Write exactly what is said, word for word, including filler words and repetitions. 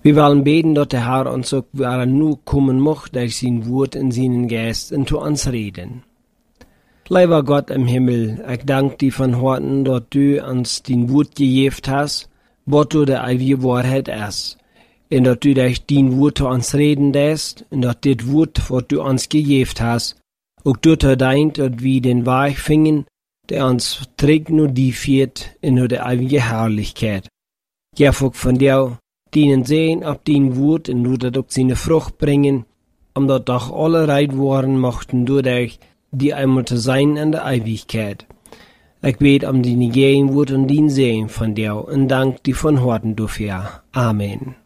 Wir wollen beten, dass der Herr uns auch wieder nur kommen macht, durch sein Wort in seinen Geist und zu uns reden. Lieber Gott im Himmel, ich danke dir von Herzen, dass du uns dein Wort gegeben hast, was du der ewige Wahrheit ist. Und dass du durch dein Wort zu uns reden lässt, und dass das Wort, was du uns gegeben hast, auch dazu dient, dass wir den Weg finden, der uns trägt nur die führt in nur der ewige Herrlichkeit. Ja, von dir, denen sehen, ob dein Wort und nur das auch seine Frucht bringen, um dass doch alle reit worden mochten dadurch, die einmal zu sein in der Ewigkeit. Ich bete um deine Gegenwart und dein Sehen von dir und danke dir von Herzen dafür. Amen.